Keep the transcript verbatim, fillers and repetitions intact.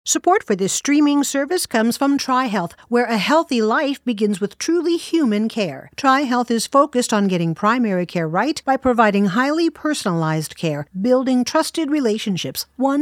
Support for this streaming service comes from TriHealth, where a healthy life begins with truly human care. TriHealth is focused on getting primary care right by providing highly personalized care, building trusted relationships, one